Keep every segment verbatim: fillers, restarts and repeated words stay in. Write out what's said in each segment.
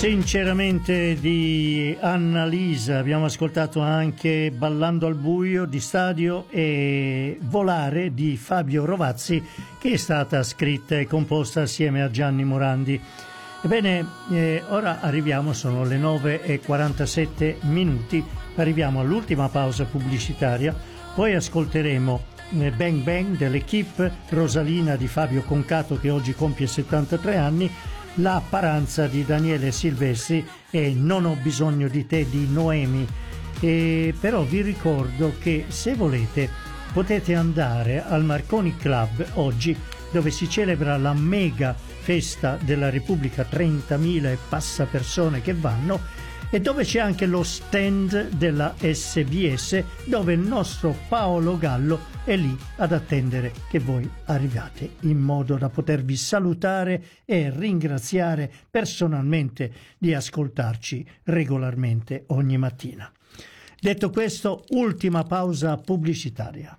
Sinceramente di Annalisa, abbiamo ascoltato anche Ballando al buio di Stadio e Volare di Fabio Rovazzi, che è stata scritta e composta assieme a Gianni Morandi. Ebbene, eh, ora arriviamo, sono le nove e quarantasette minuti, arriviamo all'ultima pausa pubblicitaria, poi ascolteremo eh, Bang Bang dell'Equipe, Rosalina di Fabio Concato che oggi compie settantatré anni, La Paranza di Daniele Silvestri e Non ho bisogno di te di Noemi. E però vi ricordo che se volete potete andare al Marconi Club oggi, dove si celebra la mega festa della Repubblica, trentamila e passa persone che vanno, e dove c'è anche lo stand della S B S, dove il nostro Paolo Gallo è lì ad attendere che voi arriviate, in modo da potervi salutare e ringraziare personalmente di ascoltarci regolarmente ogni mattina. Detto questo, ultima pausa pubblicitaria.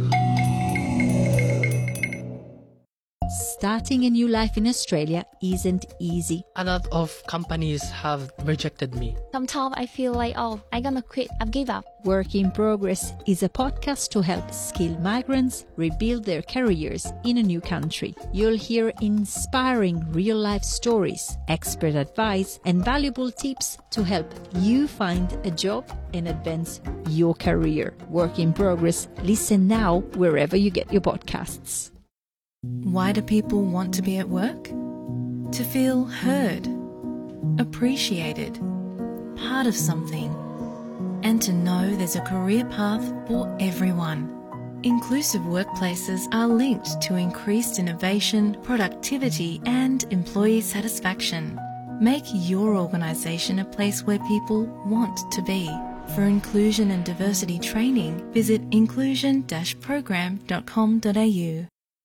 Starting a new life in Australia isn't easy. A lot of companies have rejected me. Sometimes I feel like, oh, I'm gonna quit, I've give up. Work in Progress is a podcast to help skilled migrants rebuild their careers in a new country. You'll hear inspiring real-life stories, expert advice, and valuable tips to help you find a job and advance your career. Work in Progress. Listen now wherever you get your podcasts. Why do people want to be at work? To feel heard, appreciated, part of something, and to know there's a career path for everyone. Inclusive workplaces are linked to increased innovation, productivity, and employee satisfaction. Make your organisation a place where people want to be. For inclusion and diversity training, visit inclusion dash program dot com dot a u.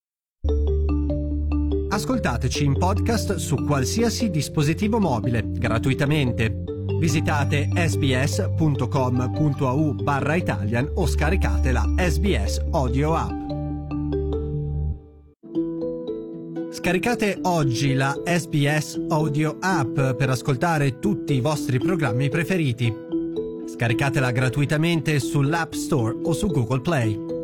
Ascoltateci in podcast su qualsiasi dispositivo mobile, gratuitamente. Visitate sbs.com.au barra Italian o scaricate la S B S Audio App. Scaricate oggi la S B S Audio App per ascoltare tutti i vostri programmi preferiti. Scaricatela gratuitamente sull'App Store o su Google Play.